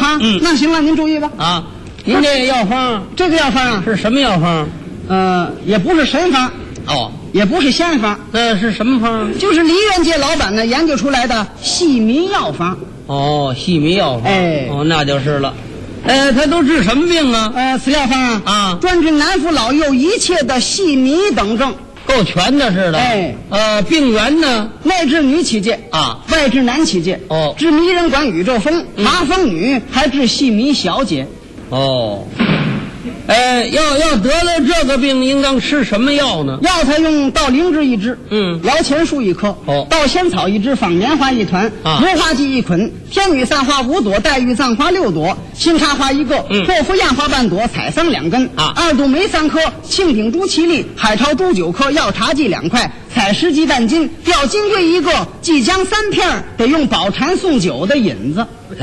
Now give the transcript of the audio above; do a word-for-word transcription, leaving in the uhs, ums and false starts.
方？ 嗯， 那行了，您注意吧。 啊，您这个药方， 这个药方啊， 是什么药方？ 呃，也不是神方， 哦， 也不是仙方， 那是什么方？ 就是梨园界老板呢研究出来的细迷药方。 哦，细迷药方。 哎， 哦，那就是了。呃，它都治什么病啊？ 呃，此药方啊， 啊， 专治男妇老幼一切的细迷等症， 够全的似的。 哎， 呃，病源呢？ 内治女起戒啊， 外治男起戒。 哦， 治迷人管宇宙风、 嗯、 麻风女，还治细迷小姐。 哦。哎，要要得了这个病，应当吃什么药呢？ 药它用稻灵芝一支， 嗯， 摇钱树一颗， 哦， 稻仙草一支，放棉花一团， 啊， 芦花剂一捆，天女散花五朵，黛玉葬花六朵，新茶花一个， 嗯， 破符燕花半朵，采桑两根， 啊， 二度梅三颗，庆鼎珠七粒，海潮珠九颗，药茶剂两块，采石鸡蛋金，吊金龟一个，即将三片，得用宝蟾送酒的引子。